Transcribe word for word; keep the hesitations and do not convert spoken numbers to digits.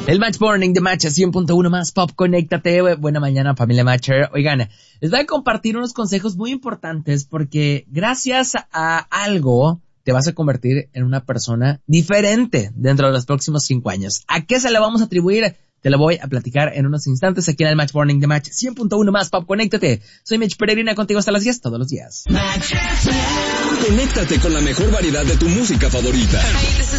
El Match Morning de Match cien punto uno más Pop, conéctate. Buena mañana, familia Matcher. Oigan, les voy a compartir unos consejos muy importantes porque gracias a algo te vas a convertir en una persona diferente dentro de los próximos cinco años. ¿A qué se le vamos a atribuir? Te lo voy a platicar en unos instantes aquí en el Match Morning de Match cien punto uno más Pop, conéctate. Soy Mitch Peregrina, contigo hasta las diez todos los días. Conéctate con la mejor variedad de tu música favorita.